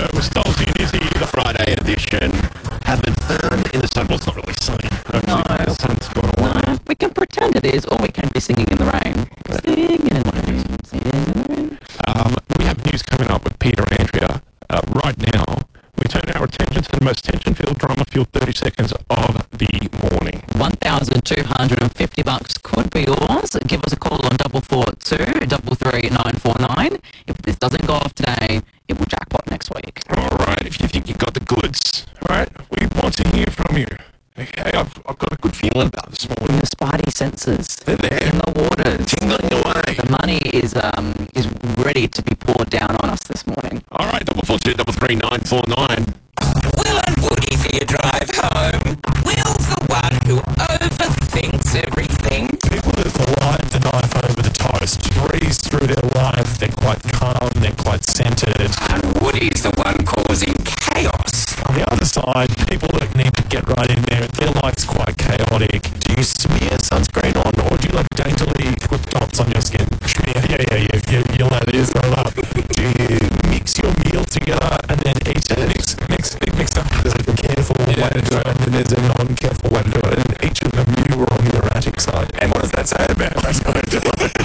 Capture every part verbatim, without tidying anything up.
show. We're Stolzy and Izzy, the Friday edition. Have an earn in the sun. Well, it's not really sunny. No. The sun's gone away. No, we can pretend it is, or we can be singing in the rain. Singing in the rain, singing in the rain. Um, we have news coming up with Peter and Andrea. Uh, right now, we turn our attention to the most tension-filled, drama-filled thirty seconds of the morning. one thousand two hundred fifty bucks could be yours. Give us a call on double four two double three nine four nine. If this doesn't go off today, it will jackpot next week. All right, if you think you got the goods, all right, we want to hear from you. Okay, I've, I've got a good feeling about this morning. Your spidey senses They're there. in the waters. Tingling away. The money is um is ready to be poured down on us this morning. All right, double four two double three nine four nine. Will and Woody for your drive home. Will's the one who overthinks everything. People that glide the knife over the toast, breeze through their life, they're quite calm, they're quite centered. And Woody's the one causing chaos. On the other side, people that need to get right in there, their life's quite chaotic. Do you smear sunscreen on, or do you like daintily put dots on your skin? Yeah, yeah, yeah, yeah, you, you'll know this roll up. Do you mix your meal together and then eat it? Mix, mix, mix up. There's a careful way to do it, and then there's a non-careful way to do it, and each of them you were on the erratic side. And what does that say about us? I do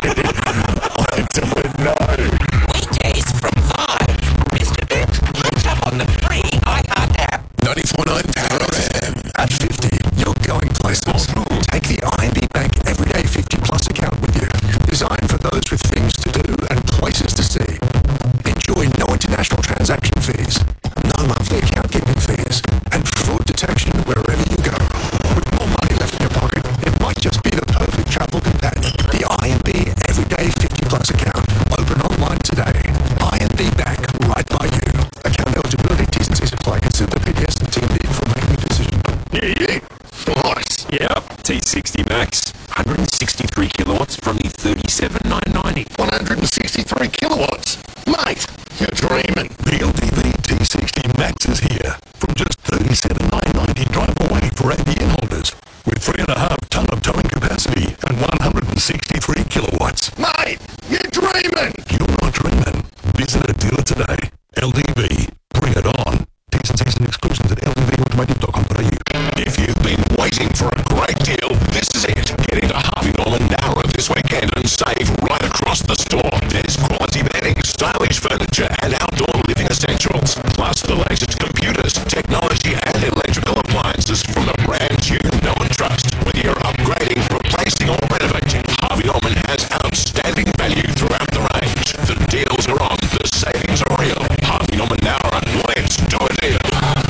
it, no. Weekdays from five. Mister Bip, catch up on the free iHeart app. ninety-four point nine Power F M. At fifty, you're going places. Take the I M B Bank Everyday fifty Plus account with you. Designed for those with things to do and places to see. Enjoy no international transaction fees, no monthly account keeping fees, and fraud detection wherever you go. With more money left in your pocket, it might just be the perfect travel companion. The I M B Everyday fifty Plus account. Open online today. I M B Bank, right by you. Account eligibility, T's and C's apply. Consider the P D S and T M D before making a decision. Yeah, yeah. Nice. Yep. T sixty Max. one hundred sixty-three kilowatts from the thirty-seven nine ninety. one hundred sixty-three kilowatts. Mate, you're dreaming. The L D V T sixty Max is here. From just thirty-seven nine ninety drive away for A B N holders. With three and a half ton of towing capacity and one hundred sixty-three kilowatts. Mate, you're dreaming. You're not dreaming. Visit a dealer today. L D V. Bring it on. T's and C's and exclusions at l d v automotive dot com dot a u. If you've been waiting for a great deal, this is it. Get into Harvey Norman Nowra this weekend and save right across the store. There's quality bedding, stylish furniture, and outdoor living essentials. Plus the latest computers, technology, and electrical appliances from the brands you know and trust. Whether you're upgrading, replacing, or renovating, Harvey Norman has outstanding value throughout the range. The deals are on, the savings are real. Harvey Norman Nowra, let's do a deal.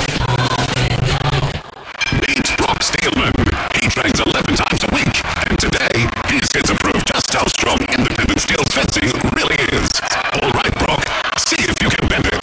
Meet Brock Steelman. He trains eleven times a week, and today he's here to prove just how strong independent steel's fencing really is. All right, Brock, see if you can bend it.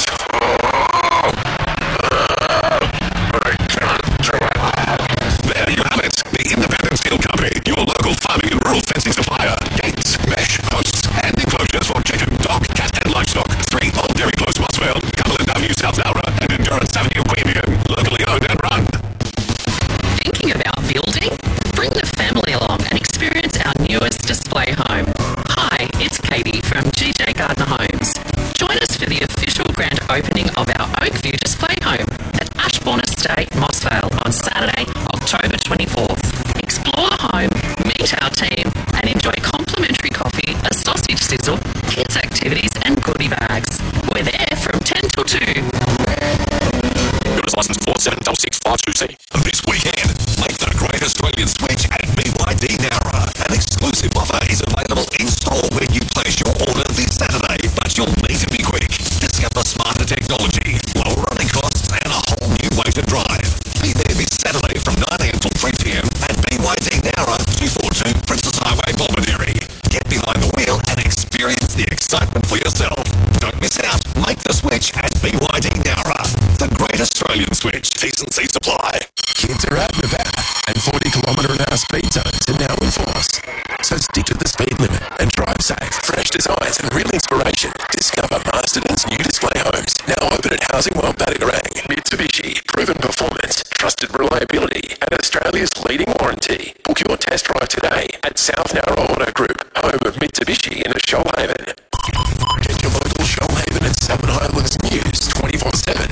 There you have it, the Independent Steel Company, your local farming and rural fencing supplier. Gates, mesh, posts, and enclosures for chicken, dog, cat, and livestock. Three Old Dairy Close, Mossville, Cumberland Avenue, South Nowra, and Endurance Avenue, Queanbeyan. Locally owned and run. Thinking about building? Bring the family along and experience our newest display home. Hi, it's Katie from G J Gardner Homes. Join us for the official grand opening of our Oakview display home at Ashbourne Estate, Mossvale on Saturday, October twenty-fourth. Explore the home, meet our team, and enjoy complimentary coffee, a sausage sizzle, kids' activities, and goodie bags. We're there from ten till two. Builders license four seven six five two C. This weekend, make the Great Australian Switch at B Y D Nowra. An exclusive offer is available in store when you place your order this Saturday, but you'll need to be quick. Discover smarter technology, lower running costs, and a whole new way to drive. Be there this Saturday from nine a m till three p m at B Y D Nowra, two forty-two Princess Highway, Balmondary. Get behind the wheel and experience the excitement for yourself. Don't miss out. Make the switch at B Y D Nowra. The Great Australian Switch. T's and C's apply. Kids are out and about, and forty kilometre an hour speed zones are now in force. So stick to the speed limit and drive safe. Fresh designs and real inspiration. Discover Masterton's new display homes. Now open at Housing World Ballygarang. Mitsubishi, proven performance, trusted reliability, and Australia's leading warranty. Book your test drive today at South Nowra Auto Group, home of Mitsubishi in Shoalhaven. Get your local Shoalhaven and Southern Highlands news twenty-four seven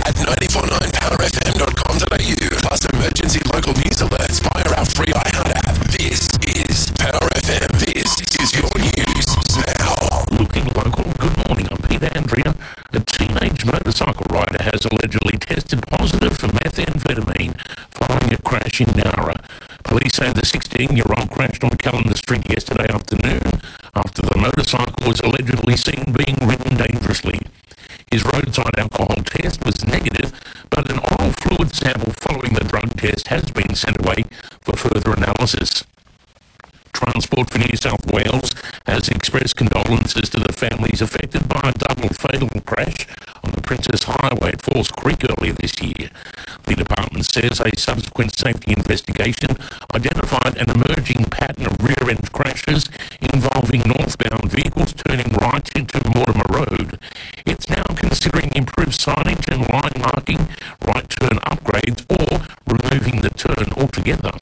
emergency local news alerts via our free iHeart app. This is Power F M. This is your news now. Looking local, good morning. I'm Peter Andrea. A teenage motorcycle rider has allegedly tested positive for methamphetamine following a crash in Nowra. Police say the sixteen-year-old crashed on Callender Street yesterday afternoon after the motorcycle was allegedly seen being ridden dangerously. His roadside alcohol test was negative, but an oral fluid sample following the drug test has been sent away for further analysis. Transport for New South Wales has expressed condolences to the families affected by a double fatal crash on the Princess Highway at Falls Creek earlier this year. The department says a subsequent safety investigation identified an emerging pattern of rear-end crashes involving northbound vehicles turning right into Mortimer Road. It's now considering improved signage and line marking, right turn upgrades, or removing the turn altogether.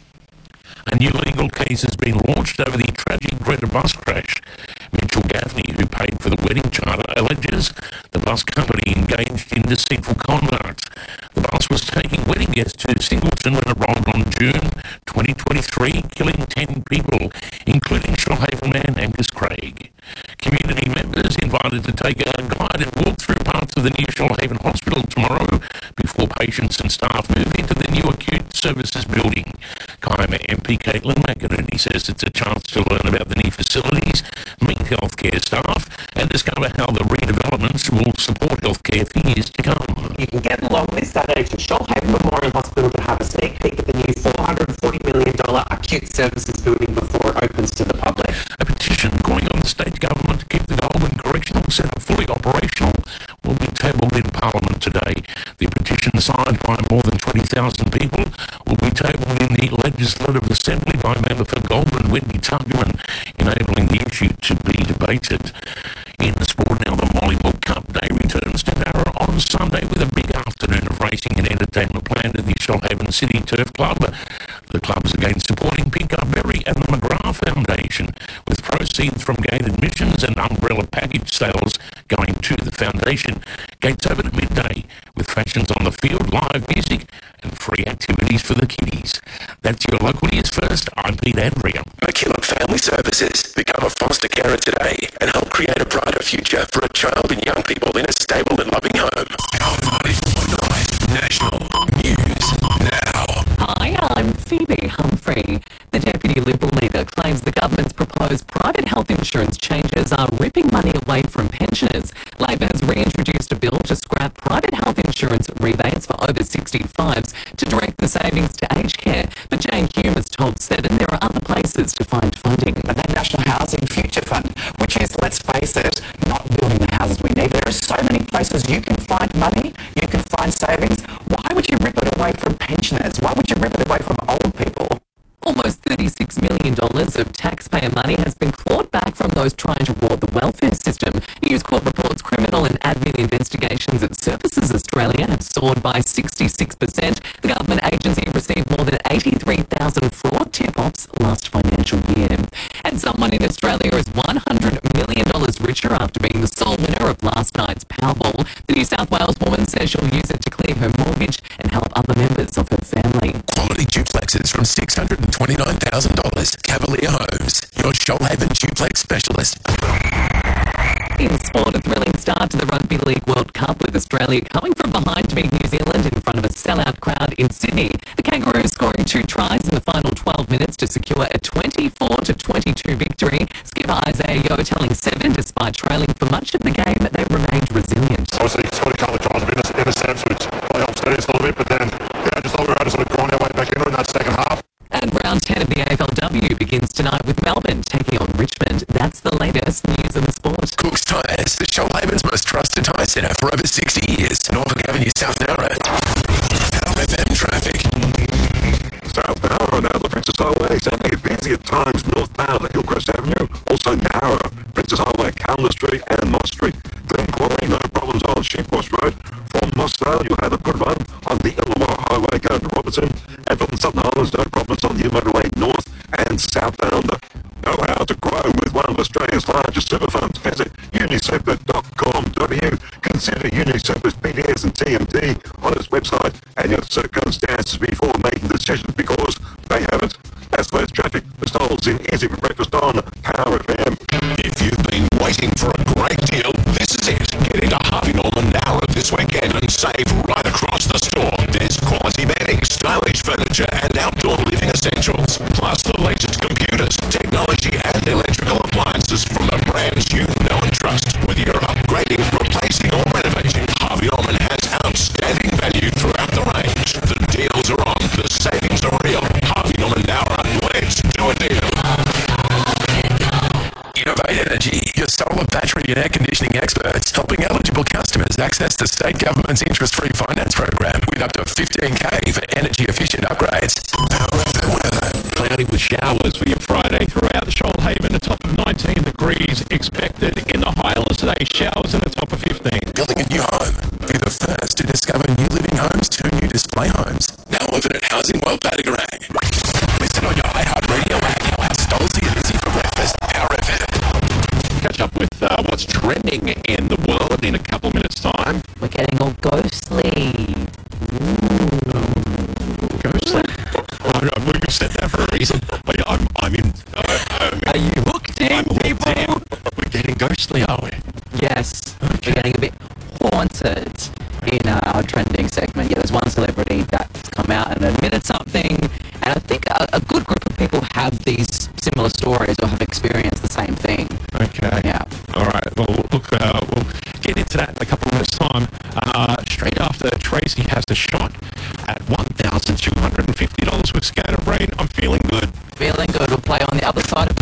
A new legal case has been launched over the tragic Greta bus crash. Mitchell Gaffney, who paid for the wedding charter, alleges the bus company engaged in deceitful conduct. The bus was taking wedding guests to Singleton when it rolled on June twenty twenty-three, killing ten people, including Shoalhaven man Angus Craig. Community members invited to take a guided walk through parts of the new Shoalhaven Hospital tomorrow before patients and staff move into the new acute services building. Kiama M P Caitlin McInerney says it's a chance to learn about the new facilities, meet healthcare staff, and discover how the redevelopments will support healthcare for years to come. You can get along this Saturday to Shoalhaven Memorial Hospital to have a sneak peek at the new four hundred forty million dollars acute services building before it opens to the public. A petition calling on the state government to keep the Goulburn Correctional Centre fully operational will be tabled in Parliament today. The petition, signed by more than twenty thousand people, will be tabled in the Legislative Assembly by member for Goulburn, Whitney Tuggerman, enabling the issue to be debated. In the sport now, the Mollywood Cup Day returns to Nowra on Sunday with a big afternoon of racing and entertainment planned at the Shoalhaven City Turf Club. The club is again supporting Pink Up Berry and the McGrath Foundation, with proceeds from gate admissions and umbrella package sales going to the foundation. Gates open at midday, with fashions on the field, live music, and free activities for the kiddies. That's your local news first. I'm Pete Andrea. McKillop Family Services. Become a foster carer today and help create a brighter future for a child and young people in a stable and loving home. ninety-four point nine National News Now. Hi, I'm Phoebe Humphrey. The Deputy Liberal leader claims the government's proposed private health insurance changes are ripping money away from pensioners. Labor has reintroduced a bill to scrap private health insurance rebates for over sixty-fives to direct the savings to aged care. But Jane Hume has told Seven there are other places to find funding. But the National Housing Future Fund, which is, let's face it, not building the houses we need. There are so many places you can find money, you can find savings. Why would you rip it away from pensioners? Why would you rip it away from old people? Almost thirty-six million dollars of taxpayer money has been clawed back from those trying to reward the welfare system. News Corp reports criminal and admin investigations at Services Australia have soared by sixty-six percent. The government agency received more than eighty-three thousand fraud tip-offs last financial year. And someone in Australia is one hundred million dollars richer after being the sole winner of last night's Powerball. The New South Wales woman says she'll use it to clear her mortgage and help other members of her family. Quality duplexes from six hundred twenty-nine thousand dollars. Cavalier Homes, your Shoalhaven duplex specialist. In sport, a thrilling start to the Rugby League World Cup, with Australia coming from behind to beat New Zealand in front of a sellout crowd in Sydney. The Kangaroos scoring two tries in the final twelve minutes to secure a twenty-four to twenty-two victory. Skipper Isaiah Yeo telling Seven, despite trailing for much of the game, they remained resilient. Obviously, scored a couple of tries in a, in a sense, which probably upset us a little bit, but then yeah, I just thought we were able to sort of grind our way back into it in that second half. And round ten of the A F L W begins tonight with Melbourne taking on Richmond. That's the latest news in the sport. Cook's Tyres, the Shoalhaven's most trusted tyre centre for over sixty years. Norfolk Avenue, South Nowra. Power F M traffic. South Nowra and Adler Princess Highway, certainly busy at times northbound at Hillcrest Avenue. Also Nowra, Princess Highway, Calendar Street and Moss Street. Glen Quarry, no problems on Sheepwash Road. From Mossvale, you have a good run on the Illawarra Highway going to Robertson. And from the Southern Highlands, no problems on the motorway north and southbound. Know how to grow with one of Australia's largest super funds. Visit unisuper dot com dot a u. Consider Unisuper's P D S and T M D on its website and your circumstances before stations because they haven't. That's where traffic. The Stoles in Easy for Breakfast on Power F M. If you've been waiting for a great deal, this is it. Get into Harvey Norman Nowra this weekend and save right across the store. There's quality bedding, stylish furniture, and outdoor living essentials. Plus the latest computers, technology, and electrical appliances from the brands you know and trust. Whether you're upgrading, replacing, or renovating, Harvey Norman has outstanding value throughout the range. The deals are on, the savings are real. Harvey Norman Nowra, let's do a deal. Innovate Energy, your solar battery and air conditioning experts, helping eligible customers access the state government's interest-free finance program with up to fifteen K for energy-efficient upgrades. Cloudy with showers for your Friday throughout Shoalhaven, a top of nineteen degrees expected. In the Highlands today, showers and a top of fifteen. Building a new home. Be the first to discover new living homes to new display homes. Now open at Housing World Badagarang. Listen on your iHeartRadio app. You'll have Stolzy and Izzy for breakfast. Power F M. Catch up with uh, what's trending in the world in a couple of minutes' time. We're getting all ghostly. Ghostly? Oh, no, well, you said that for a reason. But yeah, I'm, I'm in. Uh, I'm in Are you hooked in, I'm hooked people? in. We're getting ghostly, are we? Yes. We're getting a bit haunted in uh, our trending segment. Yeah, there's one celebrity that's come out and admitted something, and I think a, a good group of people have these similar stories or have experienced the same thing. Okay. Yeah. All right. Well, look, uh, we'll get into that in a couple of minutes' time. Uh, straight after Tracy has the shot at one thousand two hundred fifty dollars with Scatterbrain. I'm feeling good. Feeling good. We'll play on the other side of